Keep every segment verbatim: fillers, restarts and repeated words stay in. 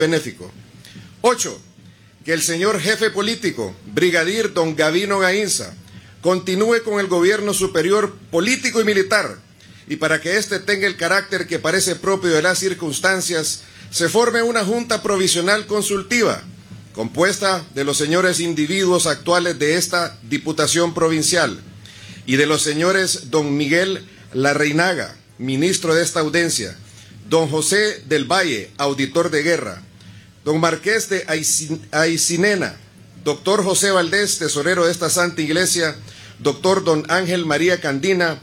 benéfico. Ocho. Que el señor jefe político, brigadier don Gavino Gainza, continúe con el gobierno superior político y militar, y para que éste tenga el carácter que parece propio de las circunstancias, se forme una junta provisional consultiva, compuesta de los señores individuos actuales de esta Diputación Provincial, y de los señores don Miguel Larreinaga, ministro de esta audiencia, don José del Valle, auditor de guerra, don Marqués de Aycinena, doctor José Valdés, tesorero de esta Santa Iglesia, doctor don Ángel María Candina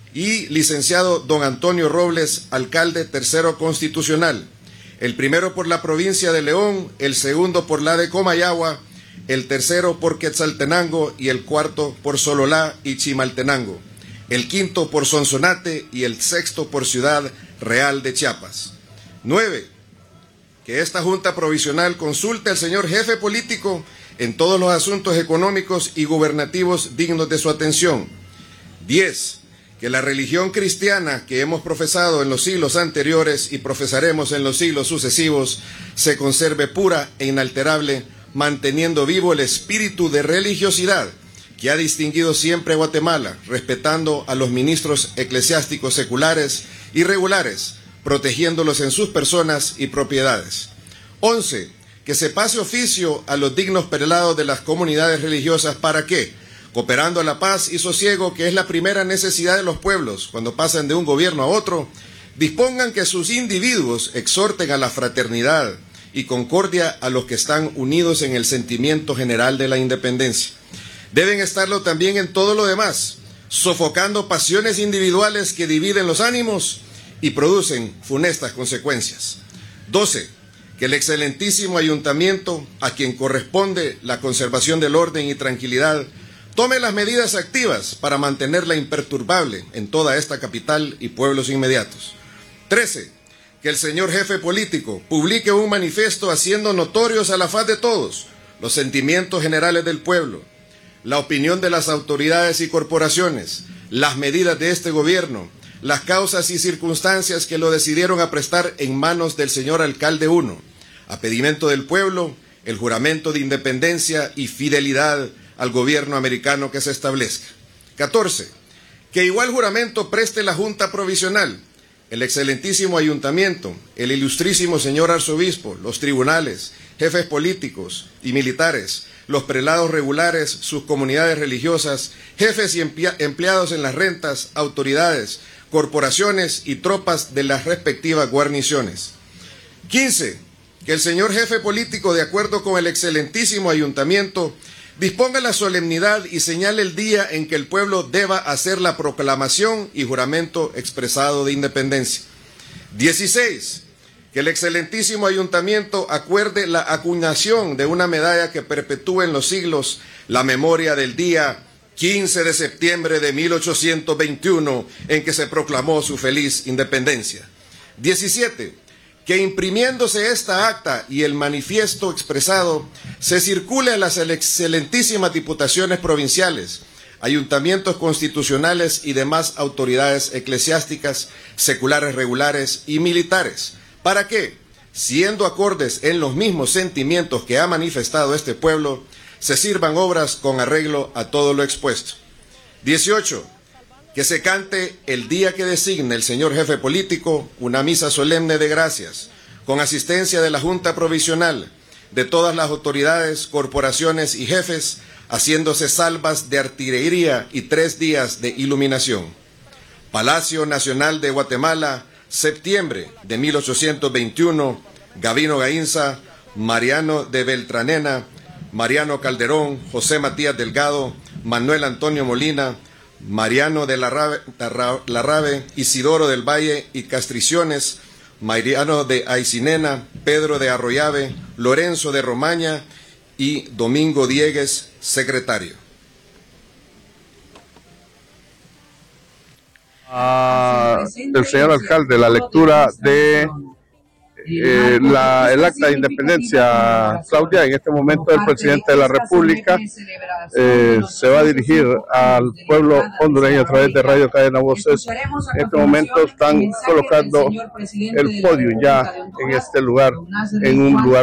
y licenciado don Antonio Robles, alcalde tercero constitucional, el primero por la provincia de León, el segundo por la de Comayagua, el tercero por Quetzaltenango y el cuarto por Sololá y Chimaltenango, el quinto por Sonsonate y el sexto por Ciudad Real de Chiapas. Nueve. Que esta Junta Provisional consulte al señor jefe político en todos los asuntos económicos y gubernativos dignos de su atención. Diez. Que la religión cristiana que hemos profesado en los siglos anteriores y profesaremos en los siglos sucesivos se conserve pura e inalterable, manteniendo vivo el espíritu de religiosidad que ha distinguido siempre a Guatemala, respetando a los ministros eclesiásticos seculares y regulares, protegiéndolos en sus personas y propiedades. Once. Que se pase oficio a los dignos prelados de las comunidades religiosas para que, cooperando a la paz y sosiego, que es la primera necesidad de los pueblos cuando pasan de un gobierno a otro, dispongan que sus individuos exhorten a la fraternidad y concordia a los que están unidos en el sentimiento general de la independencia. Deben estarlo también en todo lo demás, sofocando pasiones individuales que dividen los ánimos y producen funestas consecuencias. Doce. Que el excelentísimo ayuntamiento, a quien corresponde la conservación del orden y tranquilidad, tome las medidas activas para mantenerla imperturbable en toda esta capital y pueblos inmediatos. Trece. Que el señor jefe político publique un manifiesto haciendo notorios a la faz de todos los sentimientos generales del pueblo, la opinión de las autoridades y corporaciones, las medidas de este gobierno, las causas y circunstancias que lo decidieron a prestar en manos del señor alcalde uno, a pedimento del pueblo, el juramento de independencia y fidelidad al gobierno americano que se establezca. catorce. Que igual juramento preste la Junta Provisional, el excelentísimo ayuntamiento, el ilustrísimo señor arzobispo, los tribunales, jefes políticos y militares, los prelados regulares, sus comunidades religiosas, jefes y empleados en las rentas, autoridades, corporaciones y tropas de las respectivas guarniciones. quince. Que el señor jefe político, de acuerdo con el excelentísimo ayuntamiento, disponga la solemnidad y señale el día en que el pueblo deba hacer la proclamación y juramento expresado de independencia. dieciséis. Que el excelentísimo ayuntamiento acuerde la acuñación de una medalla que perpetúe en los siglos la memoria del día quince de septiembre de mil ochocientos veintiuno, en que se proclamó su feliz independencia. diecisiete. Que imprimiéndose esta acta y el manifiesto expresado, se circule a las excelentísimas diputaciones provinciales, ayuntamientos constitucionales y demás autoridades eclesiásticas, seculares, regulares y militares, para que, siendo acordes en los mismos sentimientos que ha manifestado este pueblo, se sirvan obras con arreglo a todo lo expuesto. dieciocho. Que se cante el día que designe el señor jefe político una misa solemne de gracias, con asistencia de la Junta Provisional, de todas las autoridades, corporaciones y jefes, haciéndose salvas de artillería y tres días de iluminación. Palacio Nacional de Guatemala, septiembre de mil ochocientos veintiuno, Gavino Gainza, Mariano de Beltranena, Mariano Calderón, José Matías Delgado, Manuel Antonio Molina, Mariano de Larrabe, Larrabe, Isidoro del Valle y Castriciones, Mariano de Aycinena, Pedro de Arroyave, Lorenzo de Romaña y Domingo Diegues, secretario. Ah, el señor alcalde, la lectura de eh, la, el acta de independencia. Claudia, en este momento el presidente de la República eh, se va a dirigir al pueblo hondureño a través de Radio Cadena Voces. En este momento están colocando el podio ya en este lugar, en un lugar